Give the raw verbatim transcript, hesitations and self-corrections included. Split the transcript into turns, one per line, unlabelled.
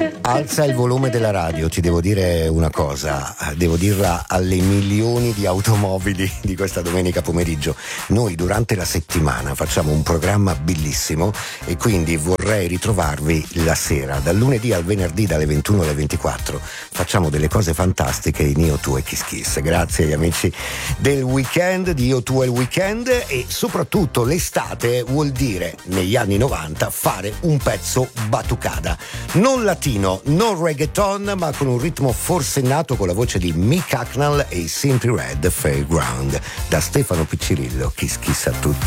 Alza il volume della radio, ti devo dire una cosa, devo dirla alle milioni di automobili di questa domenica pomeriggio. Noi durante la settimana facciamo un programma bellissimo e quindi vorrei ritrovarvi la sera, dal lunedì al venerdì dalle ventuno alle ventiquattro. Facciamo delle cose fantastiche in Io, Tu e Kiss Kiss. Grazie agli amici del weekend, di Io, Tu e il weekend, e soprattutto l'estate vuol dire negli anni novanta fare un pezzo batucada. Non latino, non reggaeton, ma con un ritmo forsennato con la voce di Mick Hucknall e i Simply Red Fairground. Da Stefano Piccirillo, Kiss Kiss a tutti.